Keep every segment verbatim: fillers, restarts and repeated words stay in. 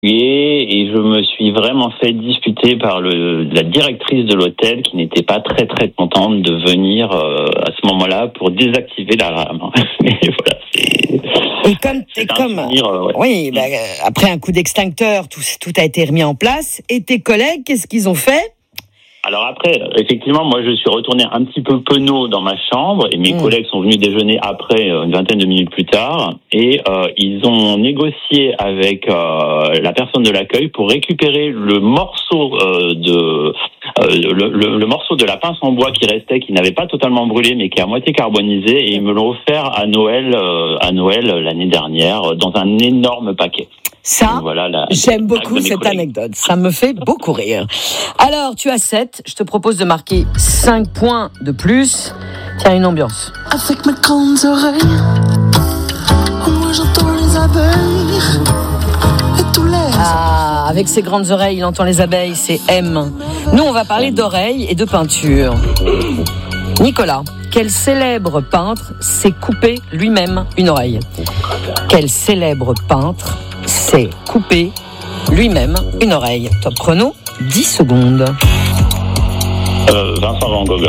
et je me suis vraiment fait disputer par le, la directrice de l'hôtel qui n'était pas très très contente de venir euh, à ce moment-là pour désactiver l'alarme. Mais voilà, c'est... Et comme, et comme, souvenir, euh, ouais. oui, bah, après un coup d'extincteur, tout, tout a été remis en place. Et tes collègues, qu'est-ce qu'ils ont fait ? Alors après, effectivement, moi je suis retourné un petit peu penaud dans ma chambre et mes mmh. collègues sont venus déjeuner après, une vingtaine de minutes plus tard, et euh, ils ont négocié avec euh, la personne de l'accueil pour récupérer le morceau euh, de euh, le, le, le morceau de la pince en bois qui restait, qui n'avait pas totalement brûlé mais qui est à moitié carbonisé, et ils me l'ont offert à Noël euh, à Noël l'année dernière dans un énorme paquet. Ça, voilà la, j'aime beaucoup cette collègues. anecdote. Ça me fait beaucoup rire. Alors, tu as sept. Je te propose de marquer cinq points de plus. Tiens, une ambiance. Avec mes grandes oreilles, moi j'entends les abeilles et tous les... Ah, avec ses grandes oreilles, il entend les abeilles, c'est M. Nous, on va parler d'oreilles et de peinture. Nicolas, quel célèbre peintre s'est coupé lui-même une oreille ? Quel célèbre peintre s'est coupé lui-même une oreille ? Top chrono, dix secondes. Euh, Vincent Van Gogh.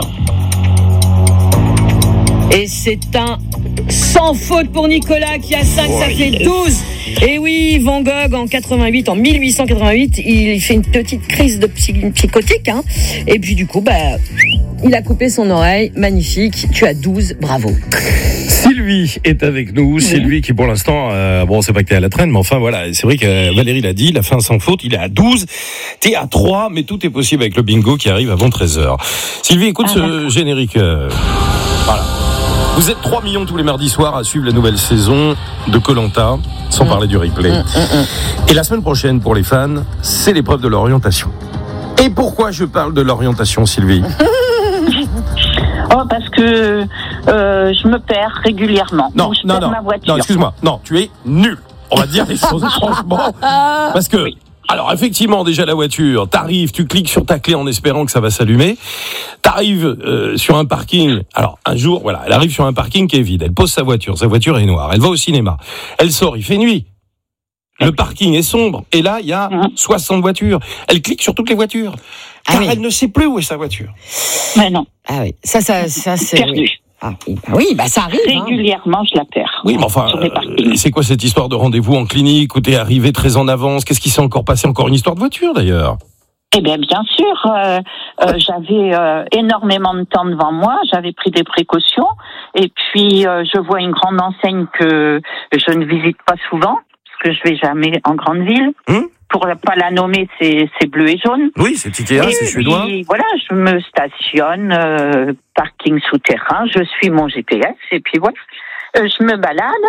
Et c'est un sans faute pour Nicolas qui a cinq, oh, ça fait yes. douze. Et oui, Van Gogh en quatre-vingt-huit, en dix-huit cent quatre-vingt-huit, il fait une petite crise de psy- psychotique, hein. Et puis du coup, bah, il a coupé son oreille. Magnifique. Tu as douze. Bravo. Sylvie est avec nous. Oui. Sylvie qui pour l'instant, euh, bon, c'est pas que t'es à la traîne, mais enfin voilà, c'est vrai que Valérie l'a dit, il a fait un sans faute, il est à douze, t'es à trois, mais tout est possible avec le bingo qui arrive avant treize heures. Sylvie, écoute ah, ce d'accord. générique. Euh, voilà. Vous êtes trois millions tous les mardis soirs à suivre la nouvelle saison de Koh-Lanta, sans mmh. parler du replay. Mmh, mmh. Et la semaine prochaine, pour les fans, c'est l'épreuve de l'orientation. Et pourquoi je parle de l'orientation, Sylvie ? Oh, parce que euh, je me perds régulièrement. Non, je non, perds non, ma voiture. non, excuse-moi. Non, tu es nul. On va dire les choses franchement. Parce que, oui. alors effectivement, déjà la voiture, t'arrives, tu cliques sur ta clé en espérant que ça va s'allumer. T'arrives euh, sur un parking. Alors un jour, voilà, elle arrive sur un parking qui est vide. Elle pose sa voiture. Sa voiture est noire. Elle va au cinéma. Elle sort. Il fait nuit. Le parking est sombre. Et là, il y a mmh. soixante voitures. Elle clique sur toutes les voitures. Car ah oui. elle ne sait plus où est sa voiture. Mais non. Ah oui. Ça, ça, ça, c'est... Perdu. Ah oui, bah, oui, bah ça arrive. Régulièrement, hein. je la perds. Oui, mais enfin, euh, c'est quoi cette histoire de rendez-vous en clinique où t'es arrivé très en avance ? Qu'est-ce qui s'est encore passé ? Encore une histoire de voiture, d'ailleurs ? Eh bien, bien sûr. Euh, euh, j'avais euh, énormément de temps devant moi. J'avais pris des précautions. Et puis, euh, je vois une grande enseigne que je ne visite pas souvent, parce que je vais jamais en grande ville. Hum Pour ne pas la nommer, c'est, c'est bleu et jaune. Oui, c'est Ikea, et c'est suédois. Et voilà, je me stationne, euh, parking souterrain, je suis mon G P S, et puis voilà, euh, je me balade.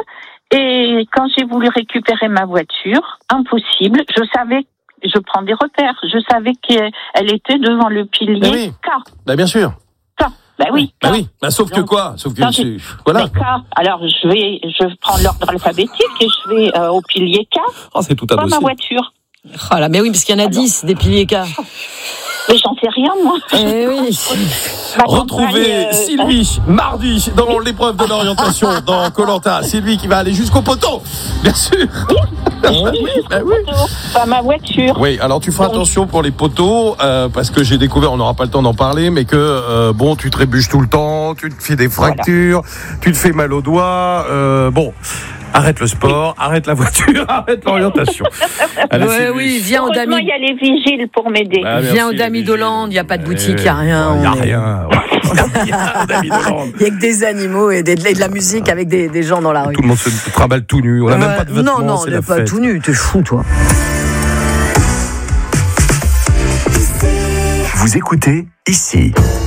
Et quand j'ai voulu récupérer ma voiture, impossible, je savais, je prends des repères, je savais qu'elle était devant le pilier ben oui. K. Ben bien sûr. K. Ben oui. Ben oui. Ben sauf Donc, que quoi Sauf que c'est... voilà. K. Alors je vais, je prends l'ordre alphabétique et je vais euh, au pilier K. Oh, c'est tout un pas dossier. ma voiture. Oh là, mais oui, parce qu'il y en a dix des piliers K. Mais j'en sais rien, moi. Eh oui. Retrouvez euh, Sylvie mardi dans l'épreuve de l'orientation dans Koh-Lanta. Sylvie qui va aller jusqu'au poteau, bien sûr. Oui, oui, bah oui. Pas ma voiture. Oui, alors tu feras attention pour les poteaux euh, parce que j'ai découvert, on n'aura pas le temps d'en parler, mais que euh, bon, tu trébuches tout le temps, tu te fais des fractures, voilà. Tu te fais mal aux doigts. Euh, bon. Arrête le sport, oui. Arrête la voiture, arrête l'orientation. Allez, oui, oui, viens au Dami. Il y a les vigiles pour m'aider. Bah, viens au Dami d'Hollande, il n'y a pas de boutique, il n'y a rien. Il n'y a rien. Il n'y a rien que des animaux et de, de la musique avec des, des gens dans la rue. Tout le monde se trimballe tout nu, on n'a ouais. même pas de vêtements. Non, non, on n'est pas fête. Tout nu, t'es fou toi. Vous écoutez ici.